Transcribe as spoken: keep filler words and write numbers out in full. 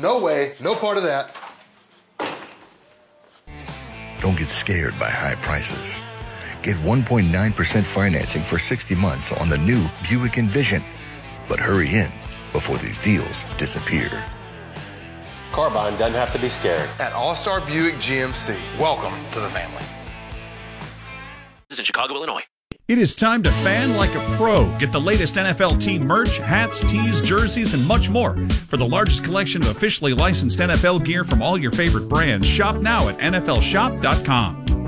No way, no part of that. Don't get scared by high prices. Get one point nine percent financing for sixty months on the new Buick Envision. But hurry in before these deals disappear. Car buying doesn't have to be scary. At All-Star Buick G M C. Welcome to the family. This is in Chicago, Illinois. It is time to fan like a pro. Get the latest N F L team merch, hats, tees, jerseys, and much more. For the largest collection of officially licensed N F L gear from all your favorite brands, shop now at N F L shop dot com.